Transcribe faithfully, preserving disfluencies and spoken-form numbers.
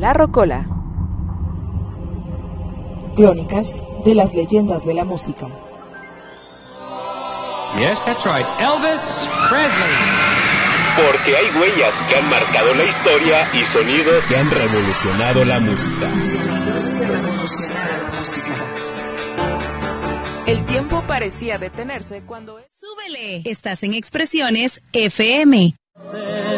La Rocola. Crónicas de las leyendas de la música. Yes, that's right. Elvis Presley. Porque hay huellas que han marcado la historia y sonidos que han revolucionado la música. El tiempo parecía detenerse cuando... ¡Súbele! Estás en Expresiones F M.